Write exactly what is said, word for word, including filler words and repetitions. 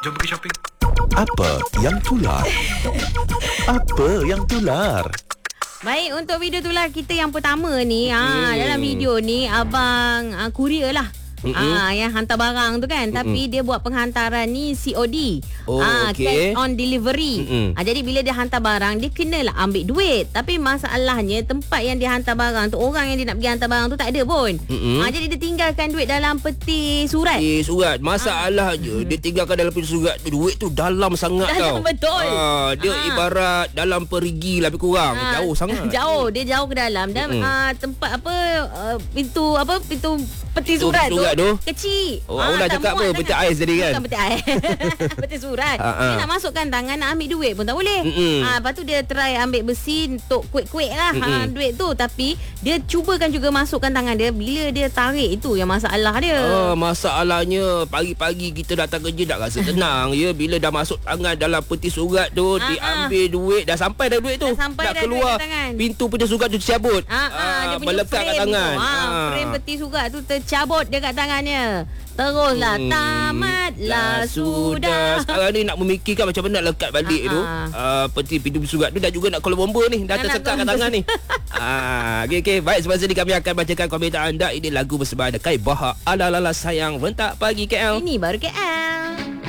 Jom pergi shopping. Apa yang tular? Apa yang tular? Baik, untuk video tular kita yang pertama ni, ha, dalam video ni abang uh, kurier lah. Ah, yang hantar barang tu kan. Mm-mm. Tapi dia buat penghantaran ni C O D. Oh, ah, okay. Cash on delivery. Ah, jadi bila dia hantar barang, dia kenalah ambil duit. Tapi masalahnya tempat yang dia hantar barang tu, orang yang dia nak pergi hantar barang tu tak ada pun. Ah, jadi dia tinggalkan duit dalam peti surat. Peti surat. Masalahnya ah. dia tinggalkan dalam peti surat tu, duit tu dalam sangat dalam tau. Betul. Ah, dia ah. ibarat dalam perigi lebih kurang. Ah. Jauh sangat. Jauh, dia jauh ke dalam dan ah, tempat apa uh, pintu apa pintu peti surat, surat tu, tu kecil. Oh, awak nak cakap apa? Peti ais tadi kan? Bukan peti ais. Peti surat. Ha, ha. Dia nak masukkan tangan, nak ambil duit pun tak boleh. Ha, lepas tu dia try ambil besi untuk kuik-kuik lah ha, duit tu. Tapi dia cubakan juga masukkan tangan dia. Bila dia tarik, itu yang masalah dia. Oh, masalahnya pagi-pagi kita datang kerja tak rasa tenang. Ya, bila dah masuk tangan dalam peti surat tu, ha, diambil ha. duit. Dah sampai dah duit tu. Dah sampai nak dah keluar. Pintu peti surat tu tercabut. Ha, ha, ha, dia punya melekat kat tangan. Ha, ha. Frame peti surat tu tercabut dekat tangannya. Teruslah hmm, tamatlah sudah. Sekarang ni nak memikirkan macam mana nak lekat balik uh-huh. tu uh, peti pintu surat tu. Dan juga nak call bomba ni. Dah tersekat kat tangan ni. ah, okay, okay. Baik, semasa ni kami akan bacakan komentar anda. Ini lagu bersama ada Kai Bahar, Ala-ala sayang rentak pagi K L. Ini baru K L.